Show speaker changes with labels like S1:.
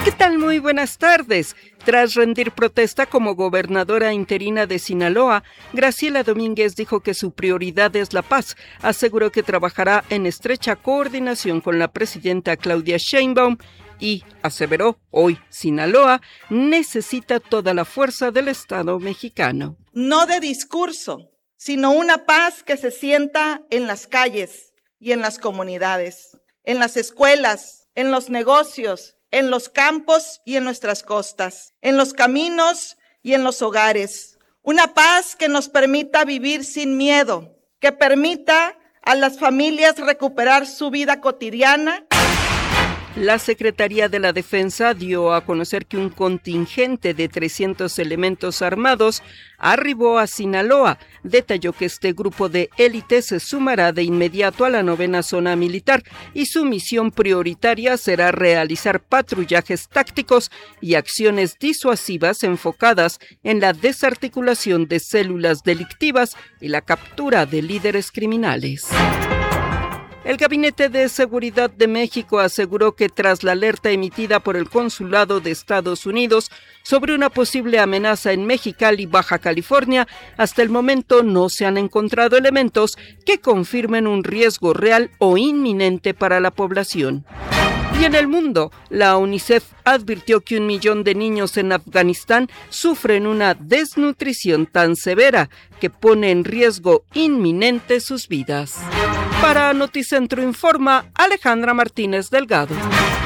S1: ¿Qué tal? Muy buenas tardes. Tras rendir protesta como gobernadora interina de Sinaloa, Graciela Domínguez dijo que su prioridad es la paz. Aseguró que trabajará en estrecha coordinación con la presidenta Claudia Sheinbaum y aseveró, hoy Sinaloa necesita toda la fuerza del Estado mexicano.
S2: No de discurso, sino una paz que se sienta en las calles y en las comunidades, en las escuelas, en los negocios, en los campos y en nuestras costas, en los caminos y en los hogares. Una paz que nos permita vivir sin miedo, que permita a las familias recuperar su vida cotidiana.
S1: La Secretaría de la Defensa dio a conocer que un contingente de 300 elementos armados arribó a Sinaloa. Detalló que este grupo de élite se sumará de inmediato a la 9ª Zona Militar y su misión prioritaria será realizar patrullajes tácticos y acciones disuasivas enfocadas en la desarticulación de células delictivas y la captura de líderes criminales. El Gabinete de Seguridad de México aseguró que tras la alerta emitida por el Consulado de Estados Unidos sobre una posible amenaza en Mexicali, Baja California, hasta el momento no se han encontrado elementos que confirmen un riesgo real o inminente para la población. Y en el mundo, la UNICEF advirtió que 1 millón de niños en Afganistán sufren una desnutrición tan severa que pone en riesgo inminente sus vidas. Para Noticentro Informa, Alejandra Martínez Delgado.